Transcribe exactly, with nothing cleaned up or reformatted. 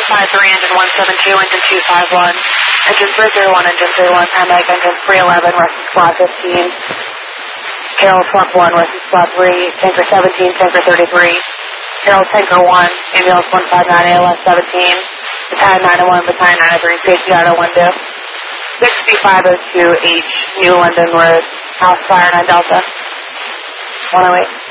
five three, engine one seven two, engine two five one, engine three zero one, engine three one, paramedic engine three eleven, rescue squad fifteen, Carroll truck one, rescue squad three, tanker seventeen, tanker thirty-three, Carroll tanker one, ambulance one five nine, A L S seventeen, battalion nine oh one, battalion nine oh three, safety nine oh one two, sixty-five oh two H, New London Road, House Fire nine Delta, one oh eight.